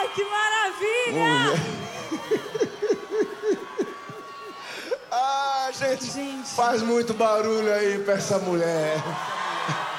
Que maravilha! Ah, gente, faz muito barulho aí pra essa mulher.